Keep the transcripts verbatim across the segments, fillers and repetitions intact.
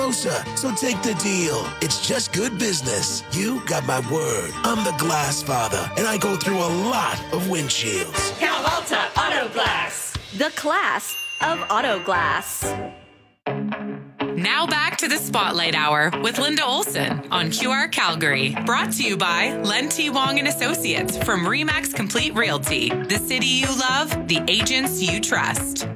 closer, so take the deal. It's just good business. You got my word. I'm the glass father, and I go through a lot of windshields. Cal Alta Auto Glass. The class of auto glass. Now back to the Spotlight Hour with Linda Olson on Q R Calgary. Brought to you by Len T. Wong and Associates from Remax Complete Realty. The city you love, the agents you trust.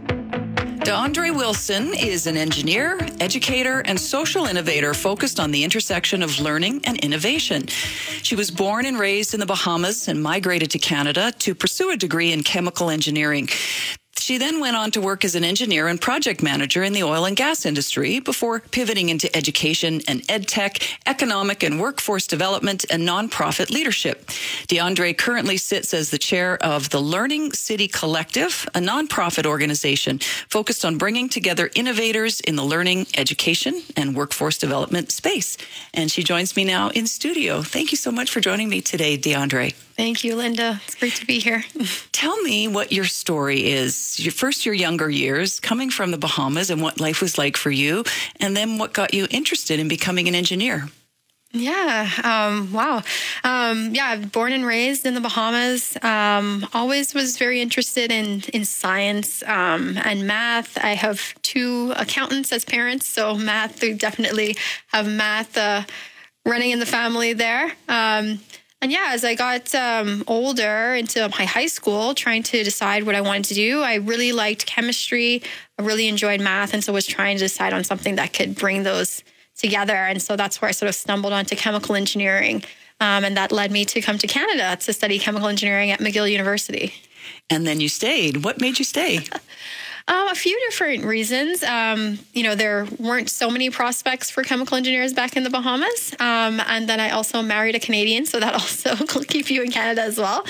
DeAndre Wilson is an engineer, educator, and social innovator focused on the intersection of learning and innovation. She was born and raised in the Bahamas and migrated to Canada to pursue a degree in chemical engineering. She then went on to work as an engineer and project manager in the oil and gas industry before pivoting into education and ed tech, economic and workforce development, and nonprofit leadership. DeAndre currently sits as the chair of the Learning City Collective, a nonprofit organization focused on bringing together innovators in the learning, education, and workforce development space. And she joins me now in studio. Thank you so much for joining me today, DeAndre. Thank you, Linda. It's great to be here. Tell me what your story is. Your first, your younger years, coming from the Bahamas and what life was like for you, and then what got you interested in becoming an engineer. Yeah. Um, wow. Um, yeah. Born and raised in the Bahamas. Um, always was very interested in, in science um, and math. I have two accountants as parents, so math, we definitely have math uh, running in the family there. Um, And yeah, as I got um, older into my high school, trying to decide what I wanted to do, I really liked chemistry. I really enjoyed math, and so was trying to decide on something that could bring those together. And so that's where I sort of stumbled onto chemical engineering, um, and that led me to come to Canada to study chemical engineering at McGill University. And then you stayed. What made you stay? Um, a few different reasons. Um, you know, there weren't so many prospects for chemical engineers back in the Bahamas. Um, and then I also married a Canadian, so that also will keep you in Canada as well.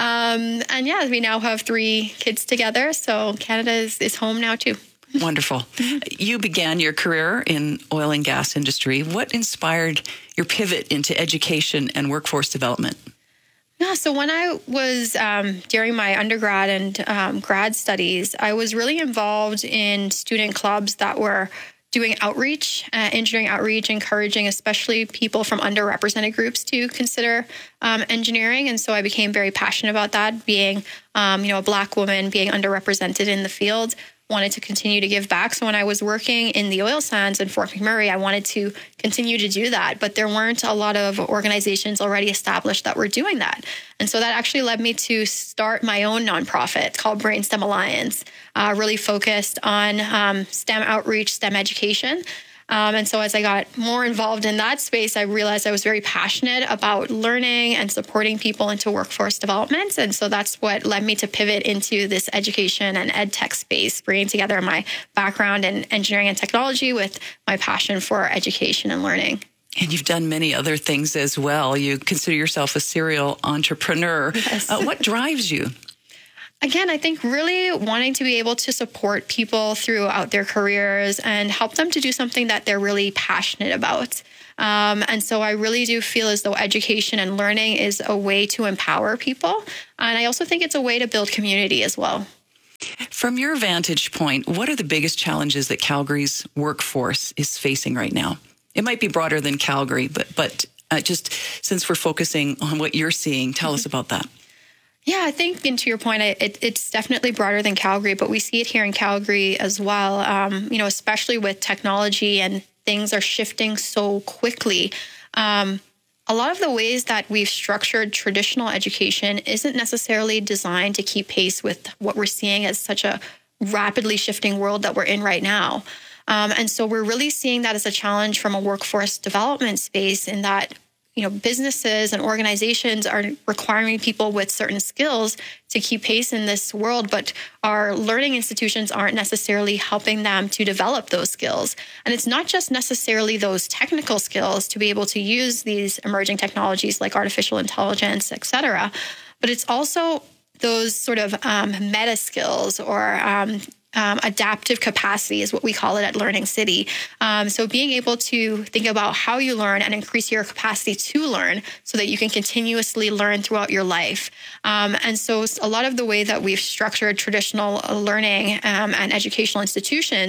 Um, and yeah, we now have three kids together, so Canada is, is home now too. Wonderful. You began your career in oil and gas industry. What inspired your pivot into education and workforce development? Yeah, so when I was um, during my undergrad and um, grad studies, I was really involved in student clubs that were doing outreach, uh, engineering outreach, encouraging especially people from underrepresented groups to consider um, engineering. And so I became very passionate about that, being um, you know, a Black woman, being underrepresented in the field. Wanted to continue to give back. So when I was working in the oil sands in Fort McMurray, I wanted to continue to do that. But there weren't a lot of organizations already established that were doing that. And so that actually led me to start my own nonprofit called BrainSTEM Alliance, uh, really focused on um, STEM outreach, STEM education. Um, and so as I got more involved in that space, I realized I was very passionate about learning and supporting people into workforce development. And so that's what led me to pivot into this education and ed tech space, bringing together my background in engineering and technology with my passion for education and learning. And you've done many other things as well. You consider yourself a serial entrepreneur. Yes. Uh, what drives you? Again, I think really wanting to be able to support people throughout their careers and help them to do something that they're really passionate about. Um, and so I really do feel as though education and learning is a way to empower people. And I also think it's a way to build community as well. From your vantage point, what are the biggest challenges that Calgary's workforce is facing right now? It might be broader than Calgary, but, but uh, just since we're focusing on what you're seeing, tell mm-hmm. us about that. Yeah, I think, and to your point, it, it's definitely broader than Calgary, but we see it here in Calgary as well, um, you know, especially with technology and things are shifting so quickly. Um, a lot of the ways that we've structured traditional education isn't necessarily designed to keep pace with what we're seeing as such a rapidly shifting world that we're in right now. Um, and so we're really seeing that as a challenge from a workforce development space in that you know, businesses and organizations are requiring people with certain skills to keep pace in this world, but our learning institutions aren't necessarily helping them to develop those skills. And it's not just necessarily those technical skills to be able to use these emerging technologies like artificial intelligence, et cetera, but it's also those sort of um, meta skills or um, Um, adaptive capacity is what we call it at Learning City. Um, so being able to think about how you learn and increase your capacity to learn so that you can continuously learn throughout your life. Um, and so a lot of the way that we've structured traditional learning um, and educational institutions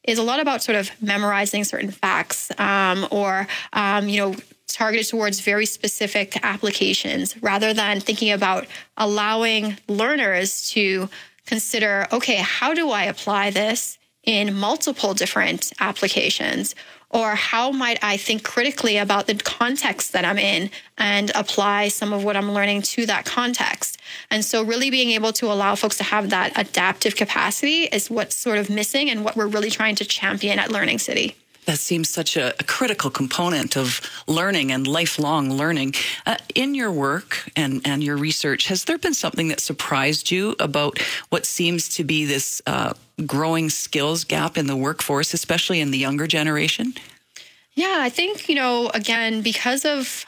is a lot about sort of memorizing certain facts um, or, um, you know, targeted towards very specific applications rather than thinking about allowing learners to consider, okay, how do I apply this in multiple different applications? Or how might I think critically about the context that I'm in and apply some of what I'm learning to that context? And so really being able to allow folks to have that adaptive capacity is what's sort of missing and what we're really trying to champion at Learning City. That seems such a, a critical component of learning and lifelong learning. Uh, in your work and, and your research, has there been something that surprised you about what seems to be this uh, growing skills gap in the workforce, especially in the younger generation? Yeah, I think, you know, again, because of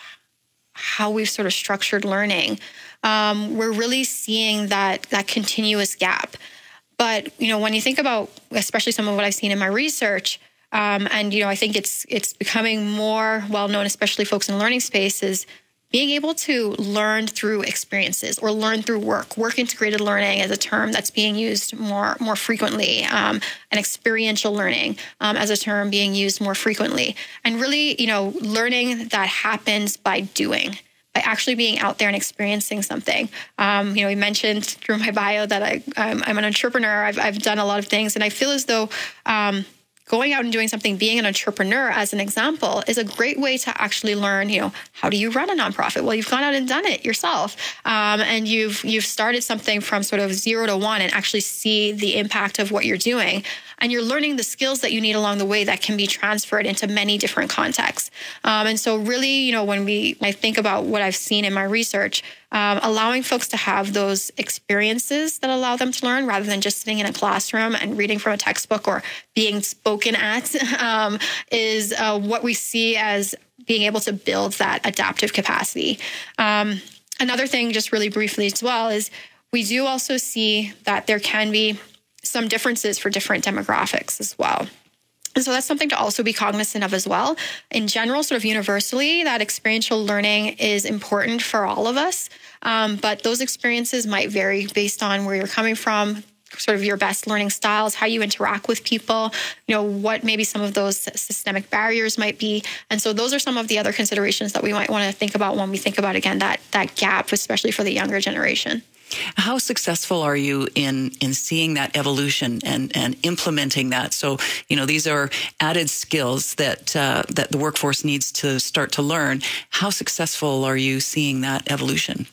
how we've sort of structured learning, um, we're really seeing that that continuous gap. But, you know, when you think about, especially some of what I've seen in my research, Um, and, you know, I think it's it's becoming more well-known, especially folks in learning spaces, being able to learn through experiences or learn through work. Work-integrated learning is a term that's being used more more frequently, um, and experiential learning um, as a term being used more frequently. And really, you know, learning that happens by doing, by actually being out there and experiencing something. Um, you know, we mentioned through my bio that I, I'm, I'm an entrepreneur. I've, I've done a lot of things, and I feel as though um, going out and doing something, being an entrepreneur, as an example, is a great way to actually learn, you know, how do you run a nonprofit? Well, you've gone out and done it yourself. Um, and you've you've started something from sort of zero to one and actually see the impact of what you're doing. And you're learning the skills that you need along the way that can be transferred into many different contexts. Um, and so really, you know, when we I think about what I've seen in my research, um, allowing folks to have those experiences that allow them to learn rather than just sitting in a classroom and reading from a textbook or being spoken at um, is uh, what we see as being able to build that adaptive capacity. Um, another thing, just really briefly as well, is we do also see that there can be some differences for different demographics as well. And so that's something to also be cognizant of as well. In general, sort of universally, that experiential learning is important for all of us. Um, but those experiences might vary based on where you're coming from, sort of your best learning styles, how you interact with people, you know, what maybe some of those systemic barriers might be. And so those are some of the other considerations that we might want to think about when we think about, again, that that gap, especially for the younger generation. How successful are you in, in seeing that evolution and, and implementing that? So, you know, these are added skills that uh, that the workforce needs to start to learn. How successful are you seeing that evolution?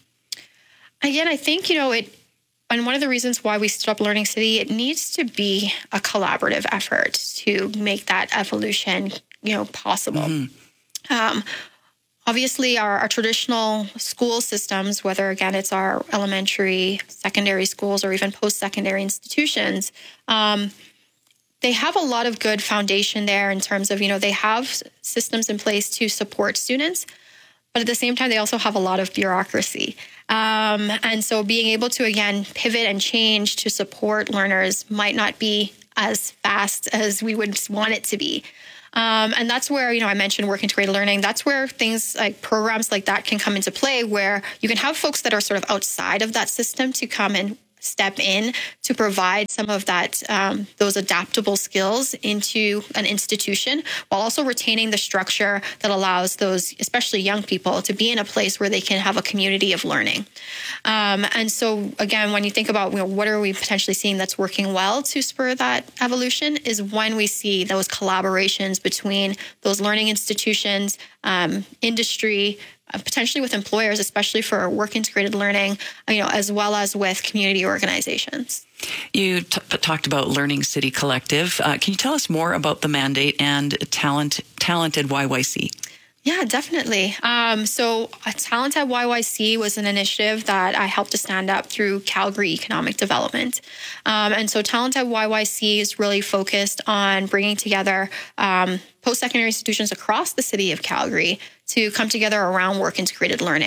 Again, I think, you know, it, and one of the reasons why we stood up Learning City, it needs to be a collaborative effort to make that evolution, you know, possible. Mm-hmm. Um, Obviously, our, our traditional school systems, whether, again, it's our elementary, secondary schools, or even post-secondary institutions, um, they have a lot of good foundation there in terms of, you know, they have systems in place to support students, but at the same time, they also have a lot of bureaucracy. Um, and so being able to, again, pivot and change to support learners might not be as fast as we would want it to be. Um, and that's where, you know, I mentioned work-integrated learning. That's where things like programs like that can come into play, where you can have folks that are sort of outside of that system to come and step in to provide some of that, um, those adaptable skills into an institution, while also retaining the structure that allows those, especially young people, to be in a place where they can have a community of learning. Um, and so, again, when you think about, you know, what are we potentially seeing that's working well to spur that evolution, is when we see those collaborations between those learning institutions, um, industry, potentially with employers, especially for work-integrated learning, you know, as well as with community organizations. You t- talked about Learning City Collective. Uh, can you tell us more about the mandate and talent, Talented Y Y C? Yeah, definitely. Um, so uh, Talented Y Y C was an initiative that I helped to stand up through Calgary Economic Development. Um, and so Talented Y Y C is really focused on bringing together um, post-secondary institutions across the city of Calgary to come together around work-integrated learning.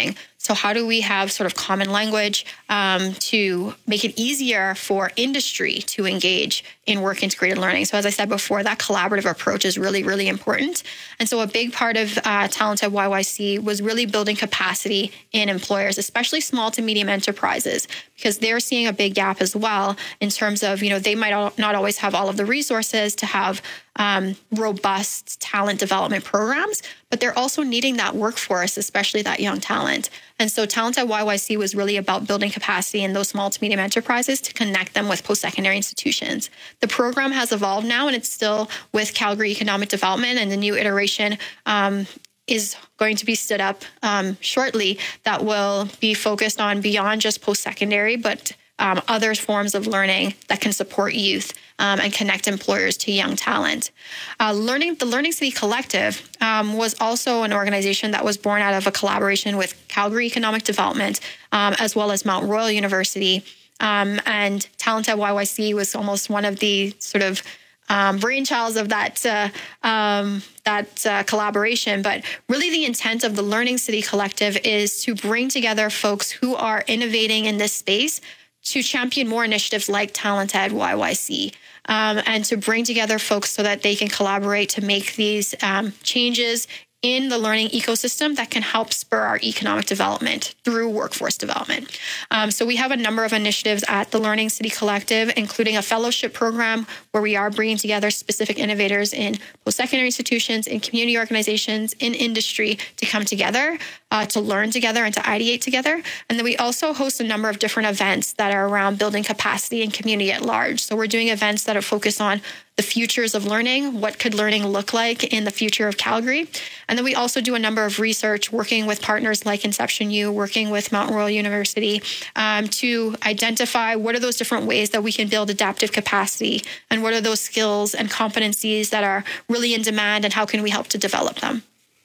So how do we have sort of common language um, to make it easier for industry to engage in work integrated learning? So as I said before, that collaborative approach is really, really important. And so a big part of uh, Talent at Y Y C was really building capacity in employers, especially small to medium enterprises, because they're seeing a big gap as well in terms of, you know, they might not always have all of the resources to have um, robust talent development programs, but they're also needing that workforce, especially that young talent. And so Talent at Y Y C was really about building capacity in those small to medium enterprises to connect them with post-secondary institutions. The program has evolved now, and it's still with Calgary Economic Development, and the new iteration um, is going to be stood up um, shortly that will be focused on beyond just post-secondary, but um, other forms of learning that can support youth um, and connect employers to young talent. Uh, learning the Learning City Collective um, was also an organization that was born out of a collaboration with Calgary Economic Development um, as well as Mount Royal University. Um, and Talent at Y Y C was almost one of the sort of Um, brainchilds of that uh, um, that uh, collaboration. But really the intent of the Learning City Collective is to bring together folks who are innovating in this space to champion more initiatives like Talent at Y Y C um, and to bring together folks so that they can collaborate to make these um, changes in the learning ecosystem that can help spur our economic development through workforce development. Um, so we have a number of initiatives at the Learning City Collective, including a fellowship program where we are bringing together specific innovators in post-secondary institutions, in community organizations, in industry to come together, uh, to learn together and to ideate together. And then we also host a number of different events that are around building capacity in community at large. So we're doing events that are focused on the futures of learning. What could learning look like in the future of Calgary? And then we also do a number of research working with partners like Inception U, working with Mount Royal University um, to identify what are those different ways that we can build adaptive capacity and what are those skills and competencies that are really in demand and how can we help to develop them.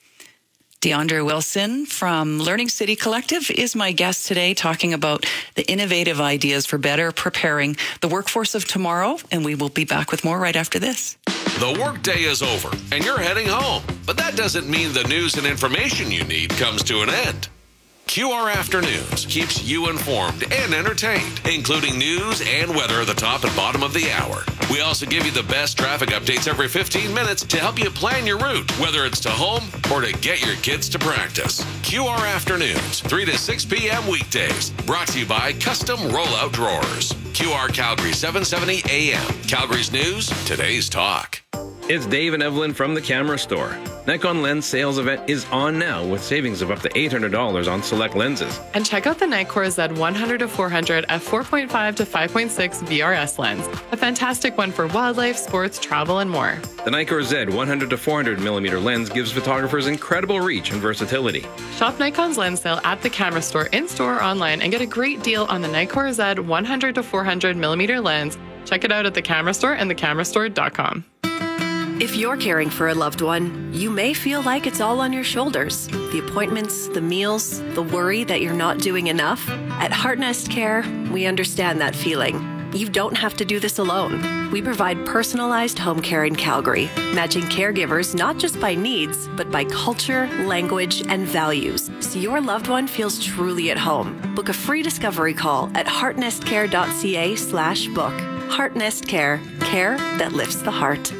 DeAndre Wilson from Learning City Collective is my guest today, talking about the innovative ideas for better preparing the workforce of tomorrow. And we will be back with more right after this. The workday is over and you're heading home. But that doesn't mean the news and information you need comes to an end. Q R Afternoons keeps you informed and entertained, including news and weather at the top and bottom of the hour. We also give you the best traffic updates every fifteen minutes to help you plan your route, whether it's to home or to get your kids to practice. Q R Afternoons, three to six p.m. weekdays. Brought to you by Custom Rollout Drawers. Q R Calgary, seven seventy A M. Calgary's news, today's talk. It's Dave and Evelyn from the Camera Store. Nikon Lens sales event is on now with savings of up to eight hundred dollars on select lenses. And check out the Nikkor Z one hundred to four hundred f four point five to five point six V R S lens. A fantastic one for wildlife, sports, travel, and more. The Nikkor Z one hundred to four hundred millimeter lens gives photographers incredible reach and versatility. Shop Nikon's lens sale at the Camera Store, in-store or online, and get a great deal on the Nikkor Z one hundred to four hundred millimeter lens. Check it out at the Camera Store and the camera store dot com. If you're caring for a loved one, you may feel like it's all on your shoulders. The appointments, the meals, the worry that you're not doing enough. At Heartnest Care, we understand that feeling. You don't have to do this alone. We provide personalized home care in Calgary, matching caregivers not just by needs, but by culture, language, and values, so your loved one feels truly at home. Book a free discovery call at heartnestcare.ca slash book. Heartnest Care, care that lifts the heart.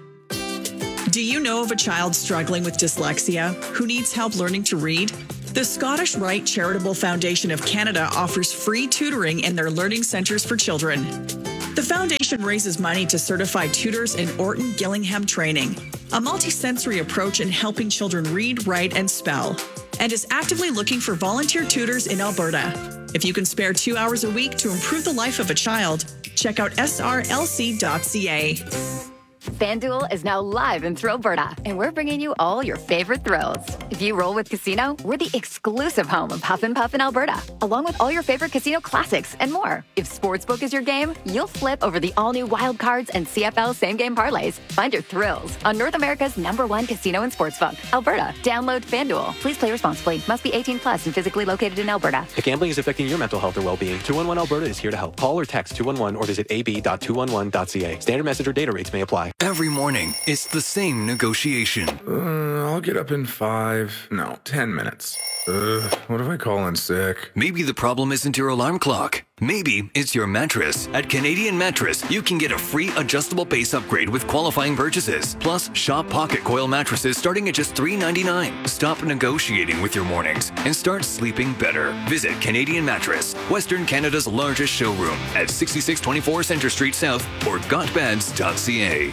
Do you know of a child struggling with dyslexia who needs help learning to read? The Scottish Rite Charitable Foundation of Canada offers free tutoring in their learning centres for children. The foundation raises money to certify tutors in Orton Gillingham training, a multi-sensory approach in helping children read, write, and spell, and is actively looking for volunteer tutors in Alberta. If you can spare two hours a week to improve the life of a child, check out S R L C dot C A. FanDuel is now live in Thrillberta, and we're bringing you all your favorite thrills. If you roll with Casino, we're the exclusive home of Huff and Puff in Alberta, along with all your favorite casino classics and more. If Sportsbook is your game, you'll flip over the all-new Wild Cards and C F L same-game parlays. Find your thrills on North America's number one casino and sportsbook, Alberta. Download FanDuel. Please play responsibly. Must be eighteen plus and physically located in Alberta. If gambling is affecting your mental health or well-being, two one one Alberta is here to help. Call or text two one one or visit a b dot two one one dot c a. Standard message or data rates may apply. Every morning, it's the same negotiation. Uh, I'll get up in five, no, ten minutes. Uh, what if I call in sick? Maybe the problem isn't your alarm clock. Maybe it's your mattress. At Canadian Mattress, you can get a free adjustable base upgrade with qualifying purchases. Plus, shop pocket coil mattresses starting at just three dollars and ninety-nine cents. Stop negotiating with your mornings and start sleeping better. Visit Canadian Mattress, Western Canada's largest showroom at sixty-six twenty-four Centre Street South or got beds dot c a.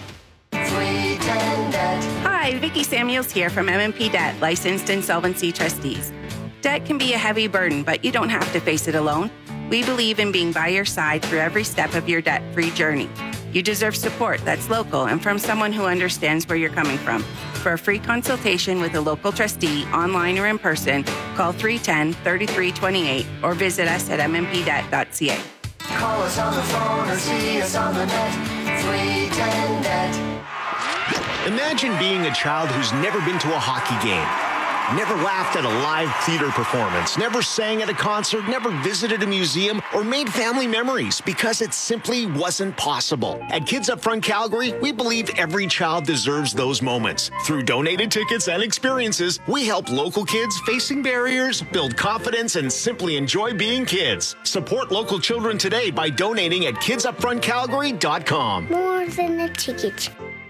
Hi, Vicki Samuels here from M and P Debt, licensed insolvency trustees. Debt can be a heavy burden, but you don't have to face it alone. We believe in being by your side through every step of your debt-free journey. You deserve support that's local and from someone who understands where you're coming from. For a free consultation with a local trustee, online or in person, call three one zero, three three two eight or visit us at m m p debt dot c a. Call us on the phone or see us on the net. three ten net. Imagine being a child who's never been to a hockey game, never laughed at a live theater performance, never sang at a concert, never visited a museum, or made family memories because it simply wasn't possible. At Kids Up Front Calgary, we believe every child deserves those moments. Through donated tickets and experiences, we help local kids facing barriers build confidence and simply enjoy being kids. Support local children today by donating at kids up front calgary dot com. More than a ticket.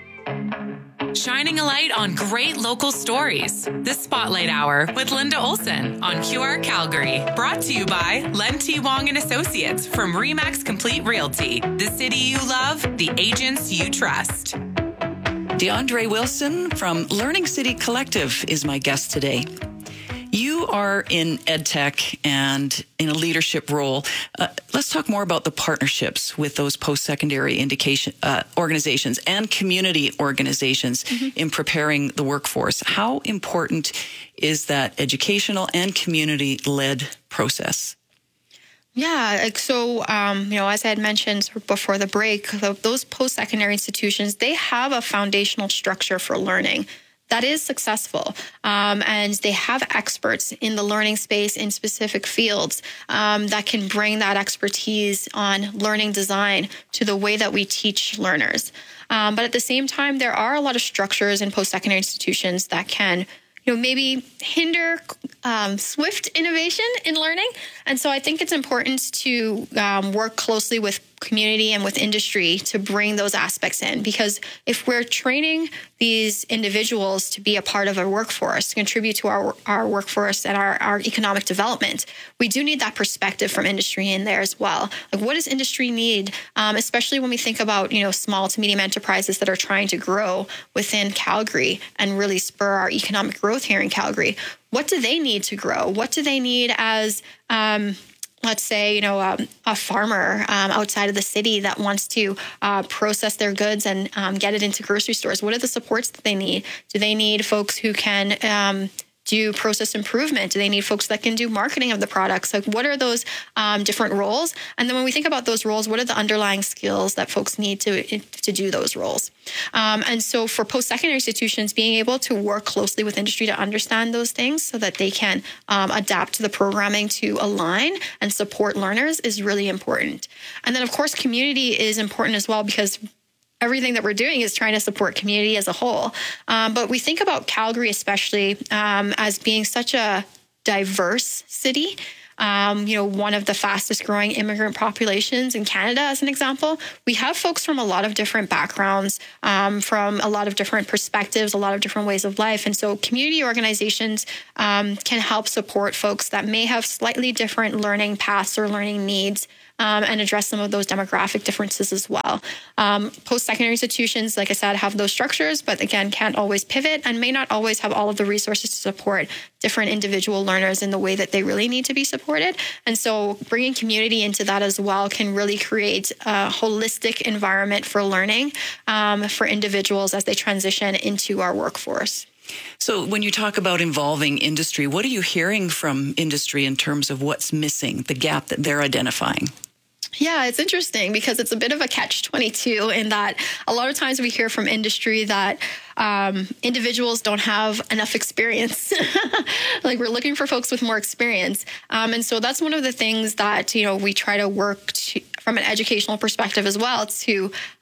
Shining a light on great local stories. The Spotlight Hour with Linda Olson on Q R Calgary. Brought to you by Len T. Wong and Associates from Remax Complete Realty. The city you love, the agents you trust. DeAndre Wilson from Learning City Collective is my guest today. You are in EdTech and in a leadership role. Uh, let's talk more about the partnerships with those post-secondary indication uh, organizations and community organizations mm-hmm. in preparing the workforce. How important is that educational and community-led process? Yeah, like so, um, you know, as I had mentioned before the break, those post-secondary institutions, they have a foundational structure for learning that is successful. Um, and they have experts in the learning space in specific fields um, that can bring that expertise on learning design to the way that we teach learners. Um, but at the same time, there are a lot of structures in post-secondary institutions that can, you know, maybe hinder um, swift innovation in learning. And so I think it's important to um, work closely with community and with industry to bring those aspects in, because if we're training these individuals to be a part of our workforce, to contribute to our our workforce and our, our economic development, we do need that perspective from industry in there as well. Like, what does industry need, um, especially when we think about, you know, small to medium enterprises that are trying to grow within Calgary and really spur our economic growth here in Calgary? What do they need to grow? What do they need as um, let's say, you know, um, a farmer um, outside of the city that wants to uh, process their goods and um, get it into grocery stores? What are the supports that they need? Do they need folks who can um, do process improvement? Do they need folks that can do marketing of the products? Like, what are those um, different roles? And then when we think about those roles, what are the underlying skills that folks need to to do those roles? Um, and so for post-secondary institutions, being able to work closely with industry to understand those things so that they can um, adapt to the programming to align and support learners is really important. And then, of course, community is important as well, because everything that we're doing is trying to support community as a whole. Um, but we think about Calgary especially um, as being such a diverse city. Um, you know, one of the fastest growing immigrant populations in Canada, as an example. We have folks from a lot of different backgrounds, um, from a lot of different perspectives, a lot of different ways of life. And so community organizations um, can help support folks that may have slightly different learning paths or learning needs, Um, and address some of those demographic differences as well. Um, post-secondary institutions, like I said, have those structures, but again, can't always pivot and may not always have all of the resources to support different individual learners in the way that they really need to be supported. And so bringing community into that as well can really create a holistic environment for learning um, for individuals as they transition into our workforce. So when you talk about involving industry, what are you hearing from industry in terms of what's missing, the gap that they're identifying? Yeah, it's interesting because it's a bit of a catch twenty-two in that a lot of times we hear from industry that um, individuals don't have enough experience. Like, we're looking for folks with more experience. Um, and so that's one of the things that, you know, we try to work to, from an educational perspective as well, to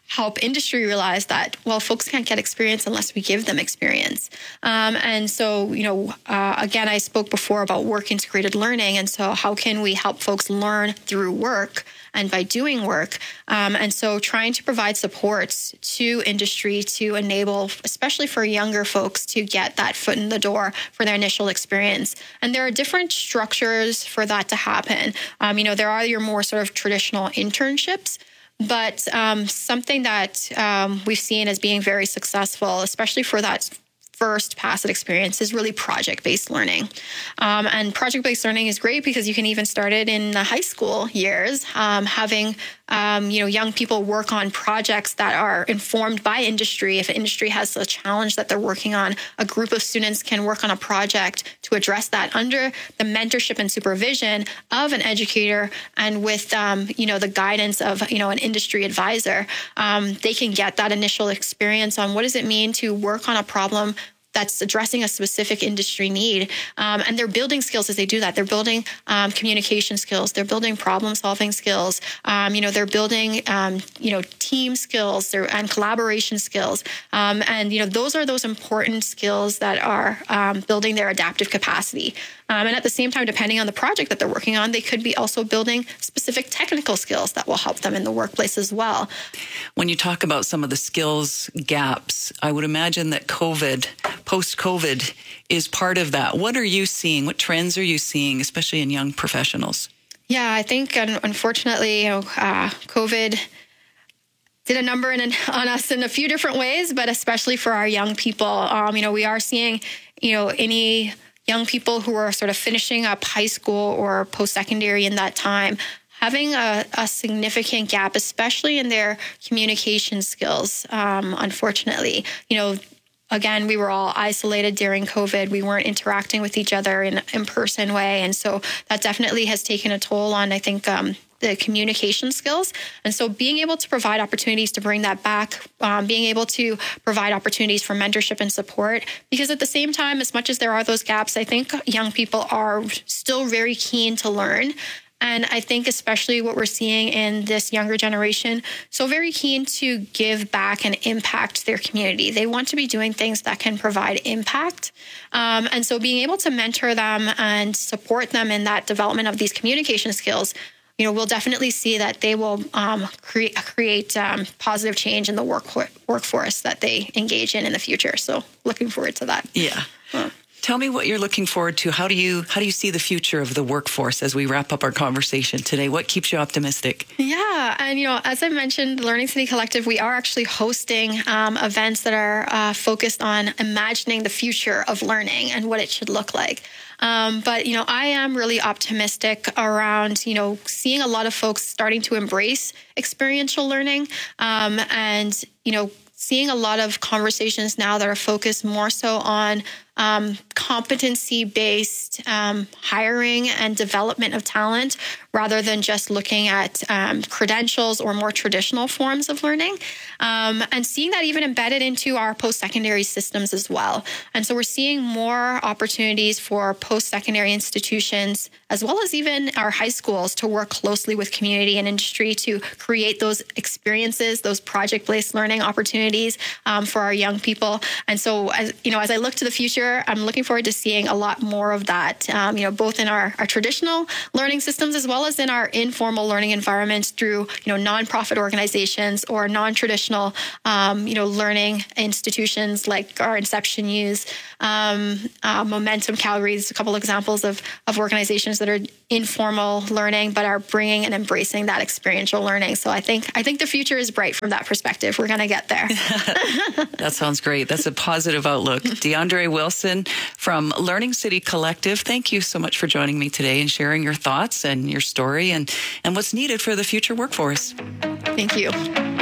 help industry realize that, well, folks can't get experience unless we give them experience. Um, and so, you know, uh, again, I spoke before about work integrated learning. And so how can we help folks learn through work and by doing work? Um, and so trying to provide supports to industry to enable, especially for younger folks, to get that foot in the door for their initial experience. And there are different structures for that to happen. Um, you know, there are your more sort of traditional internships. But um, something that um, we've seen as being very successful, especially for that first pass it experience, is really project-based learning. Um, and project-based learning is great because you can even start it in the high school years, um, having um, you know young people work on projects that are informed by industry. If industry has a challenge that they're working on, a group of students can work on a project to address that under the mentorship and supervision of an educator and with um, you know the guidance of you know an industry advisor. Um, they can get that initial experience on what does it mean to work on a problem that's addressing a specific industry need. Um, and they're building skills as they do that. They're building um, communication skills. They're building problem-solving skills. Um, you know, they're building, um, you know, team skills and collaboration skills. Um, and, you know, those are those important skills that are um, building their adaptive capacity. Um, and at the same time, depending on the project that they're working on, they could be also building specific technical skills that will help them in the workplace as well. When you talk about some of the skills gaps, I would imagine that COVID, post-COVID, is part of that. What are you seeing? What trends are you seeing, especially in young professionals? Yeah, I think, unfortunately, you know, uh, COVID did a number in, on us in a few different ways, but especially for our young people. Um, you know, we are seeing, you know, any young people who are sort of finishing up high school or post-secondary in that time, having a, a significant gap, especially in their communication skills, um, unfortunately. You know, again, we were all isolated during COVID. We weren't interacting with each other in an in-person way. And so that definitely has taken a toll on, I think, um, the communication skills. And so being able to provide opportunities to bring that back, um, being able to provide opportunities for mentorship and support, because at the same time, as much as there are those gaps, I think young people are still very keen to learn. And I think especially what we're seeing in this younger generation, so very keen to give back and impact their community. They want to be doing things that can provide impact. Um, and so being able to mentor them and support them in that development of these communication skills, you know, we'll definitely see that they will um, cre- create um, positive change in the work workforce that they engage in in the future. So looking forward to that. Yeah. Uh, Tell me what you're looking forward to. How do you how do you see the future of the workforce as we wrap up our conversation today? What keeps you optimistic? Yeah, and you know, as I mentioned, Learning City Collective, we are actually hosting um, events that are uh, focused on imagining the future of learning and what it should look like. Um, but, you know, I am really optimistic around, you know, seeing a lot of folks starting to embrace experiential learning um, and, you know, seeing a lot of conversations now that are focused more so on um, competency-based um, hiring and development of talent rather than just looking at um, credentials or more traditional forms of learning. Um, and seeing that even embedded into our post-secondary systems as well. And so we're seeing more opportunities for post-secondary institutions as well as even our high schools to work closely with community and industry to create those experiences, those project-based learning opportunities um, for our young people. And so, as, you know, as I look to the future, I'm looking forward to seeing a lot more of that, um, you know, both in our, our traditional learning systems as well as in our informal learning environments through, you know, nonprofit organizations or non-traditional, um, you know, learning institutions like our Inception U's, um, uh, Momentum Calgary is a couple examples of, of organizations that are informal learning but are bringing and embracing that experiential learning. So I think I think the future is bright from that perspective. We're going to get there. That sounds great. That's a positive outlook. DeAndre Wilson from Learning City Collective, thank you so much for joining me today and sharing your thoughts and your story and, and what's needed for the future workforce. Thank you.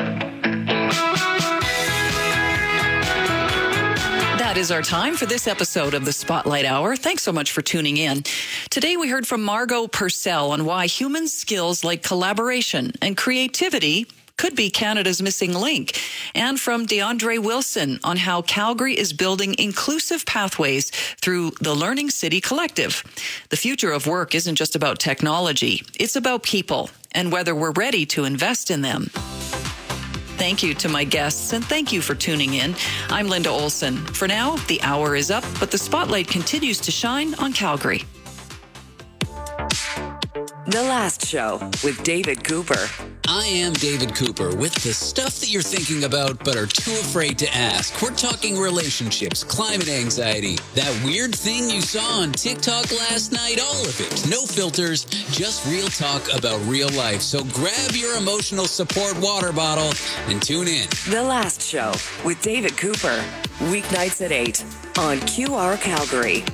That is our time for this episode of the Spotlight Hour. Thanks so much for tuning in. Today we heard from Margot Purcell on why human skills like collaboration and creativity could be Canada's missing link, and from DeAndre Wilson on how Calgary is building inclusive pathways through the Learning City Collective. The future of work isn't just about technology. It's about people and whether we're ready to invest in them. Thank you to my guests, and thank you for tuning in. I'm Linda Olson. For now, the hour is up, but the spotlight continues to shine on Calgary. The Last Show with David Cooper. I am David Cooper with the stuff that you're thinking about but are too afraid to ask. We're talking relationships, climate anxiety, that weird thing you saw on TikTok last night, all of it. No filters, just real talk about real life. So grab your emotional support water bottle and tune in. The Last Show with David Cooper. Weeknights at eight on Q R Calgary.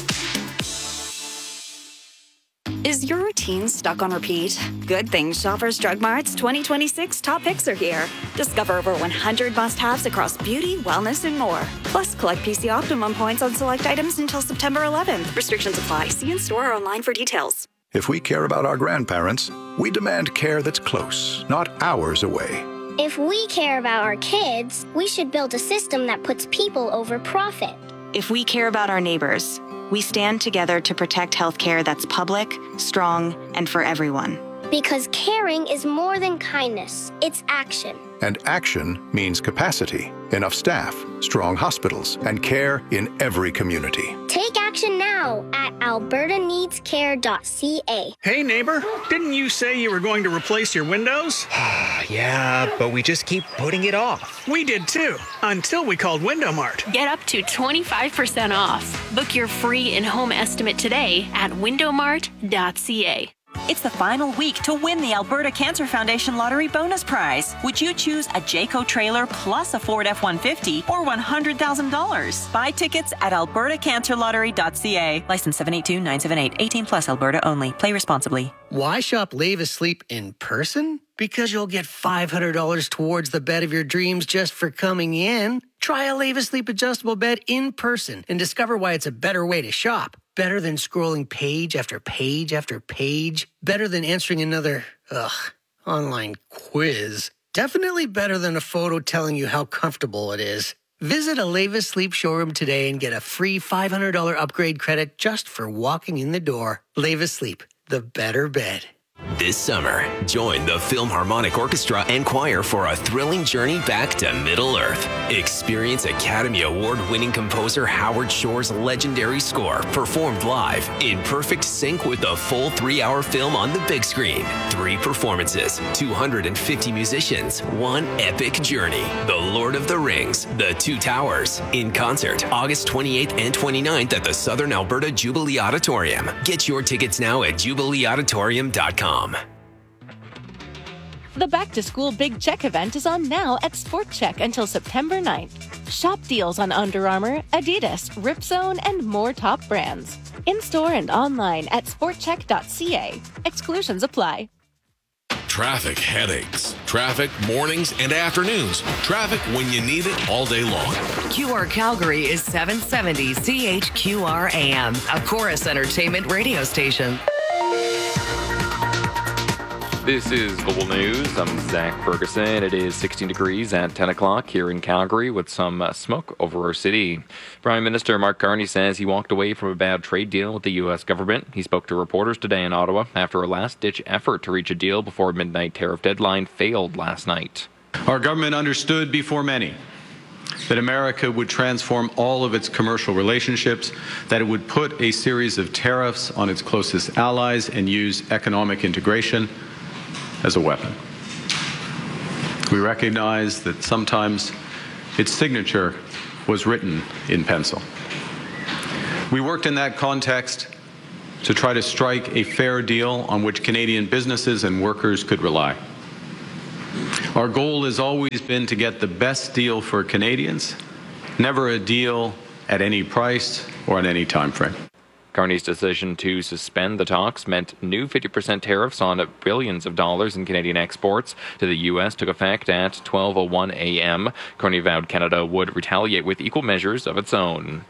Is your routine stuck on repeat? Good thing Shoppers Drug Mart's twenty twenty-six top picks are here. Discover over one hundred must-haves across beauty, wellness, and more. Plus, collect P C Optimum points on select items until September eleventh. Restrictions apply. See in-store or online for details. If we care about our grandparents, we demand care that's close, not hours away. If we care about our kids, we should build a system that puts people over profit. If we care about our neighbors, we stand together to protect healthcare that's public, strong, and for everyone. Because caring is more than kindness, it's action. And action means capacity, enough staff, strong hospitals, and care in every community. Take action now at alberta needs care dot c a. Hey neighbor, didn't you say you were going to replace your windows? Yeah, but we just keep putting it off. We did too, until we called Window Mart. Get up to twenty-five percent off. Book your free in-home estimate today at window mart dot c a. It's the final week to win the Alberta Cancer Foundation Lottery Bonus Prize. Would you choose a Jayco trailer plus a Ford F one fifty or one hundred thousand dollars? Buy tickets at alberta cancer lottery dot c a. License seven eight two nine seven eight. eighteen plus Alberta only. Play responsibly. Why shop Lave Asleep in person? Because you'll get five hundred dollars towards the bed of your dreams just for coming in. Try a Lave Asleep adjustable bed in person and discover why it's a better way to shop. Better than scrolling page after page after page. Better than answering another, ugh, online quiz. Definitely better than a photo telling you how comfortable it is. Visit a Lave Asleep showroom today and get a free five hundred dollars upgrade credit just for walking in the door. Lave Asleep, the better bed. This summer, join the Philharmonic Orchestra and Choir for a thrilling journey back to Middle-earth. Experience Academy Award-winning composer Howard Shore's legendary score performed live in perfect sync with the full three-hour film on the big screen. Three performances, two hundred fifty musicians, one epic journey. The Lord of the Rings, The Two Towers, in concert August twenty-eighth and twenty-ninth at the Southern Alberta Jubilee Auditorium. Get your tickets now at jubilee auditorium dot com. The Back to School Big Check event is on now at Sport Check until September ninth. Shop deals on Under Armour, Adidas, Ripzone, and more top brands. In-store and online at sport check dot c a. Exclusions apply. Traffic headaches. Traffic mornings and afternoons. Traffic when you need it all day long. Q R Calgary is seven seventy C H Q R A M, a Chorus Entertainment radio station. This is Global News. I'm Zach Ferguson. It is sixteen degrees at ten o'clock here in Calgary with some uh, smoke over our city. Prime Minister Mark Carney says he walked away from a bad trade deal with the U S government. He spoke to reporters today in Ottawa after a last-ditch effort to reach a deal before a midnight tariff deadline failed last night. Our government understood before many that America would transform all of its commercial relationships, that it would put a series of tariffs on its closest allies and use economic integration as a weapon. We recognize that sometimes its signature was written in pencil. We worked in that context to try to strike a fair deal on which Canadian businesses and workers could rely. Our goal has always been to get the best deal for Canadians, never a deal at any price or on any time frame. Carney's decision to suspend the talks meant new fifty percent tariffs on billions of dollars in Canadian exports to the U S took effect at twelve oh one a.m. Carney vowed Canada would retaliate with equal measures of its own.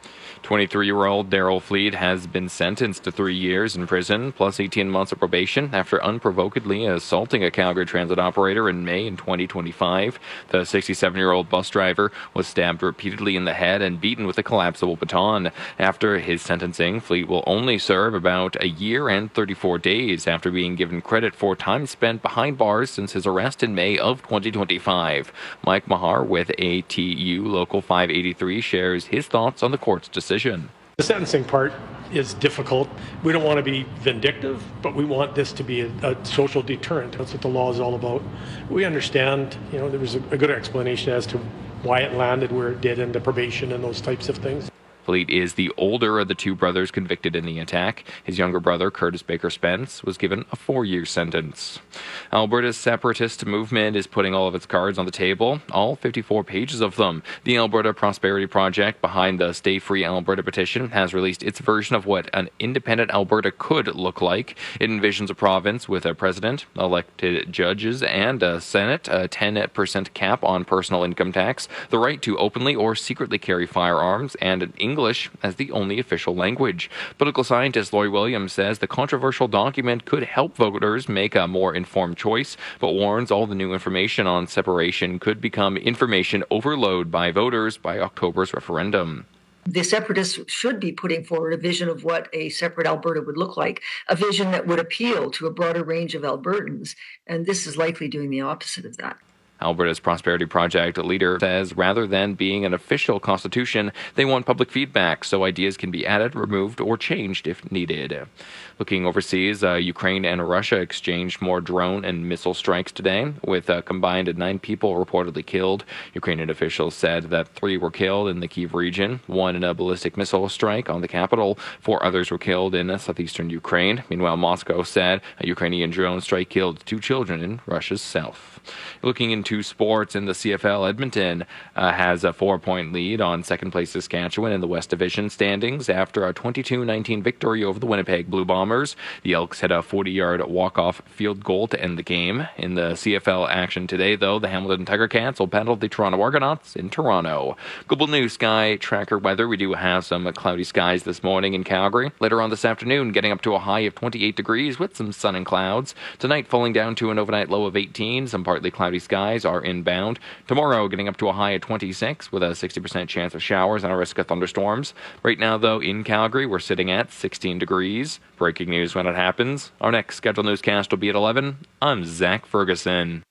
twenty-three-year-old Daryl Fleet has been sentenced to three years in prison plus eighteen months of probation after unprovokedly assaulting a Calgary Transit operator in May in twenty twenty-five. The sixty-seven-year-old bus driver was stabbed repeatedly in the head and beaten with a collapsible baton. After his sentencing, Fleet will only serve about a year and thirty-four days after being given credit for time spent behind bars since his arrest in May of twenty twenty-five. Mike Mahar with A T U Local five eighty-three shares his thoughts on the court's decision. The sentencing part is difficult. We don't want to be vindictive, but we want this to be a, a social deterrent. That's what the law is all about. We understand, you know, there was a, a good explanation as to why it landed where it did and the probation and those types of things. Fleet is the older of the two brothers convicted in the attack. His younger brother, Curtis Baker Spence, was given a four-year sentence. Alberta's separatist movement is putting all of its cards on the table, all fifty-four pages of them. The Alberta Prosperity Project, behind the Stay Free Alberta petition, has released its version of what an independent Alberta could look like. It envisions a province with a president, elected judges, and a Senate, a ten percent cap on personal income tax, the right to openly or secretly carry firearms, and an English as the only official language. Political scientist Lori Williams says the controversial document could help voters make a more informed choice, but warns all the new information on separation could become information overload by voters by October's referendum. The separatists should be putting forward a vision of what a separate Alberta would look like, a vision that would appeal to a broader range of Albertans, and this is likely doing the opposite of that. Alberta's Prosperity Project leader says rather than being an official constitution, they want public feedback so ideas can be added, removed, or changed if needed. Looking overseas, uh, Ukraine and Russia exchanged more drone and missile strikes today, with a combined nine people reportedly killed. Ukrainian officials said that three were killed in the Kyiv region, one in a ballistic missile strike on the capital. Four others were killed in southeastern Ukraine. Meanwhile, Moscow said a Ukrainian drone strike killed two children in Russia's south. Looking into sports in the C F L, Edmonton uh, has a four-point lead on second-place Saskatchewan in the West Division standings after a twenty-two nineteen victory over the Winnipeg Blue Bombers. The Elks had a forty-yard walk-off field goal to end the game. In the C F L action today, though, the Hamilton Tiger Cats will battle the Toronto Argonauts in Toronto. Global News Sky Tracker weather. We do have some cloudy skies this morning in Calgary. Later on this afternoon, getting up to a high of twenty-eight degrees with some sun and clouds. Tonight, falling down to an overnight low of eighteen. Some partly cloudy skies are inbound. Tomorrow, getting up to a high of twenty-six with a sixty percent chance of showers and a risk of thunderstorms. Right now, though, in Calgary, we're sitting at sixteen degrees. Breaking news when it happens. Our next scheduled newscast will be at eleven. I'm Zach Ferguson.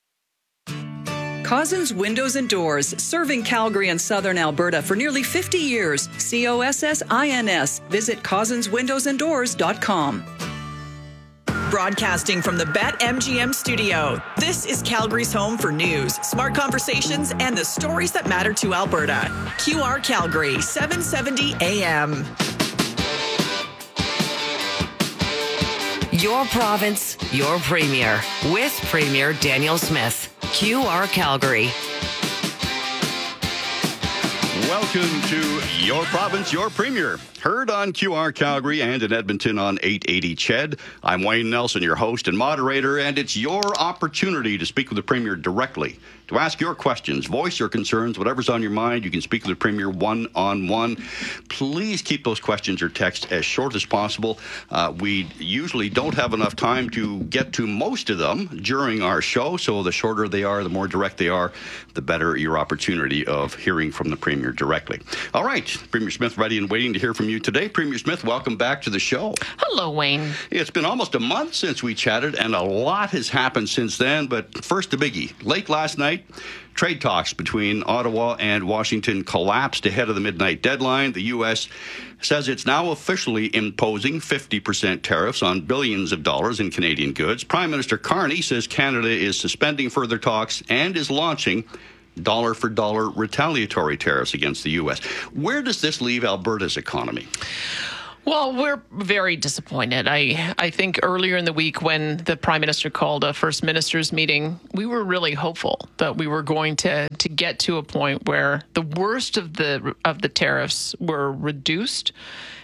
Cozzens Windows and Doors, serving Calgary and southern Alberta for nearly fifty years. C O S S I N S. Visit cozzens windows and doors dot com. Broadcasting from the BetMGM studio, this is Calgary's home for news, smart conversations, and the stories that matter to Alberta. Q R Calgary, seven seventy A M. Your province, your premier, with Premier Daniel Smith. Q R Calgary. Welcome to Your Province, Your Premier. Heard on Q R Calgary and in Edmonton on eight eighty C H E D. I'm Wayne Nelson, your host and moderator, and it's your opportunity to speak with the Premier directly, to ask your questions, voice your concerns, whatever's on your mind. You can speak with the Premier one-on-one. Please keep those questions or texts as short as possible. Uh, we usually don't have enough time to get to most of them during our show, so the shorter they are, the more direct they are, the better your opportunity of hearing from the Premier directly. All right, Premier Smith ready and waiting to hear from you today. Premier Smith, welcome back to the show. Hello, Wayne. It's been almost a month since we chatted, and a lot has happened since then, but first the biggie. Late last night, trade talks between Ottawa and Washington collapsed ahead of the midnight deadline. The U S says it's now officially imposing fifty percent tariffs on billions of dollars in Canadian goods. Prime Minister Carney says Canada is suspending further talks and is launching dollar-for-dollar retaliatory tariffs against the U S. Where does this leave Alberta's economy? Well, we're very disappointed. I, I think earlier in the week when the Prime Minister called a First Minister's meeting, we were really hopeful that we were going to, to get to a point where the worst of the of the tariffs were reduced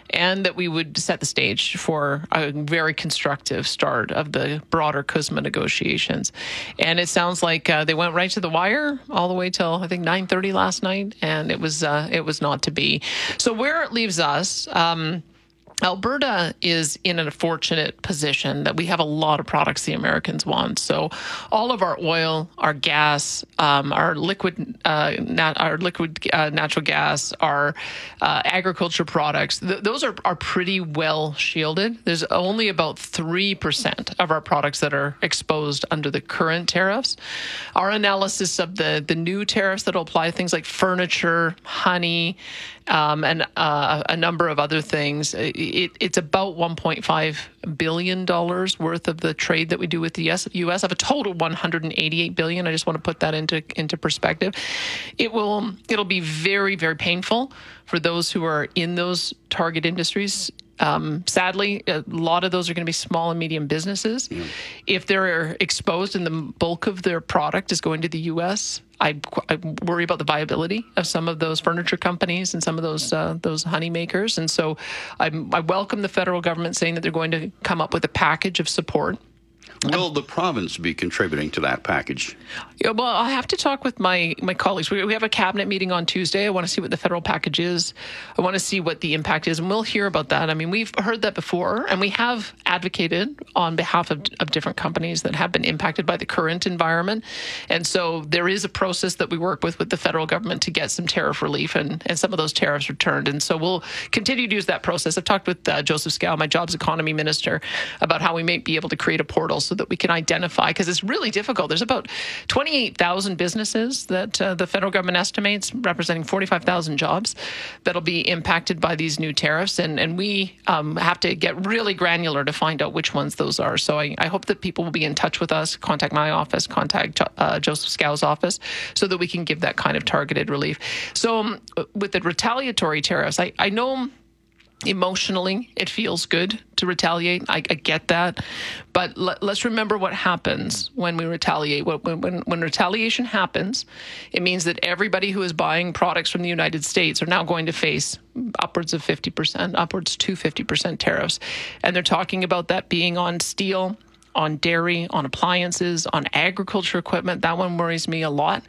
and that we would set the stage for a very constructive start of the broader C U S M A negotiations. And it sounds like uh, they went right to the wire all the way till I think nine thirty last night, and it was uh, it was not to be. So where it leaves us. Um, Alberta is in a fortunate position that we have a lot of products the Americans want. So all of our oil, our gas, um, our liquid, uh, nat- our liquid uh, natural gas, our uh, agriculture products, th- those are, are pretty well shielded. There's only about three percent of our products that are exposed under the current tariffs. Our analysis of the, the new tariffs that will apply to things like furniture, honey, Um, and uh, a number of other things. It, it's about one point five billion dollars worth of the trade that we do with the U S of a total one hundred eighty-eight billion dollars. I just want to put that into into perspective. It will it'll be very, very painful for those who are in those target industries. Um, sadly, a lot of those are going to be small and medium businesses. Yeah. If they're exposed and the bulk of their product is going to the U S, I, I worry about the viability of some of those furniture companies and some of those uh, those honey makers. And so I'm, I welcome the federal government saying that they're going to come up with a package of support. Will the province be contributing to that package? Yeah, well, I have to talk with my, my colleagues. We, we have a cabinet meeting on Tuesday. I want to see what the federal package is. I want to see what the impact is, and we'll hear about that. I mean, we've heard that before, and we have advocated on behalf of, of different companies that have been impacted by the current environment. And so there is a process that we work with with the federal government to get some tariff relief and, and some of those tariffs returned. And so we'll continue to use that process. I've talked with uh, Joseph Scow, my jobs economy minister, about how we may be able to create a portal so that we can identify, because it's really difficult. There's about twenty-eight thousand businesses that uh, the federal government estimates, representing forty-five thousand jobs, that'll be impacted by these new tariffs. And, and we um, have to get really granular to find out which ones those are. So I, I hope that people will be in touch with us, contact my office, contact uh, Joseph Scow's office, so that we can give that kind of targeted relief. So um, with the retaliatory tariffs, I, I know emotionally it feels good to retaliate. I, I get that. But let, let's remember what happens when we retaliate. When, when, when retaliation happens, it means that everybody who is buying products from the United States are now going to face upwards of fifty percent, upwards to fifty percent tariffs. And they're talking about that being on steel, on dairy, on appliances, on agriculture equipment. That one worries me a lot.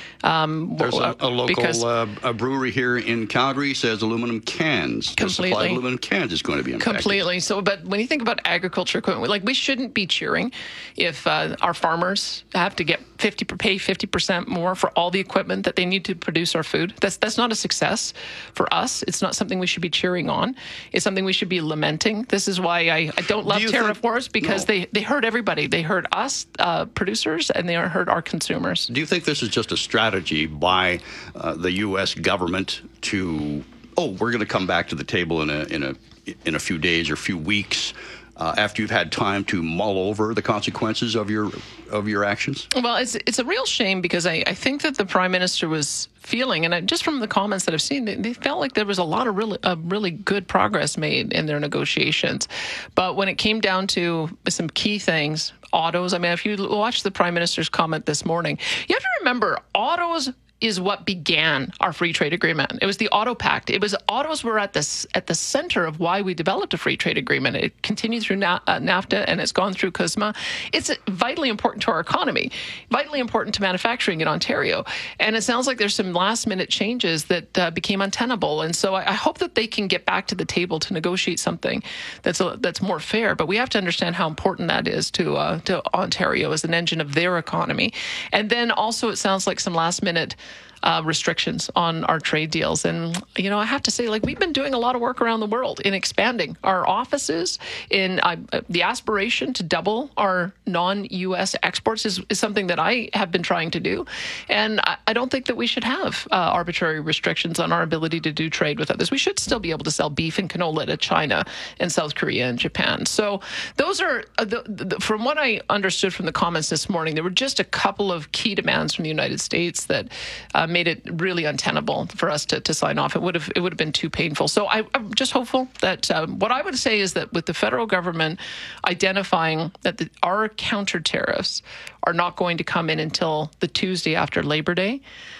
Um, There's a, a local because, uh, a brewery here in Calgary says aluminum cans, the supply of aluminum cans is going to be impacted. Completely. So, but when you think about agriculture equipment, like we shouldn't be cheering if uh, our farmers have to get fifty pay fifty percent more for all the equipment that they need to produce our food. That's that's not a success for us. It's not something we should be cheering on. It's something we should be lamenting. This is why I, I don't love Do tariff think, wars, because no. they, they hurt everybody. They hurt us, uh, producers, and they hurt our consumers. Do you think this is just a strategy by uh, the U S government to, oh, we're going to come back to the table in a in a in a few days or few weeks uh, after you've had time to mull over the consequences of your of your actions? Well, it's it's a real shame, because I, I think that the Prime Minister was feeling, and I, just from the comments that I've seen, they, they felt like there was a lot of really uh, really good progress made in their negotiations. But when it came down to some key things, autos, I mean, if you watch the Prime Minister's comment this morning, you have to remember autos is what began our free trade agreement. It was the Auto Pact. It was autos were at the at the center of why we developed a free trade agreement. It continued through Na- uh, NAFTA, and it's gone through C U S M A. It's vitally important to our economy, vitally important to manufacturing in Ontario. And it sounds like there's some last minute changes that uh, became untenable. And so I, I hope that they can get back to the table to negotiate something that's a, that's more fair. But we have to understand how important that is to uh, to Ontario as an engine of their economy. And then also, it sounds like some last minute Uh, restrictions on our trade deals. And, you know, I have to say, like, we've been doing a lot of work around the world in expanding our offices. In uh, the aspiration to double our non-U S exports is, is something that I have been trying to do. And I, I don't think that we should have uh, arbitrary restrictions on our ability to do trade with others. We should still be able to sell beef and canola to China and South Korea and Japan. So those are, uh, the, the, from what I understood from the comments this morning, there were just a couple of key demands from the United States that uh, made it really untenable for us to, to sign off. It would have it would have been too painful. So I, I'm just hopeful that um, what I would say is that with the federal government identifying that the, our counter tariffs are not going to come in until the Tuesday after Labor Day,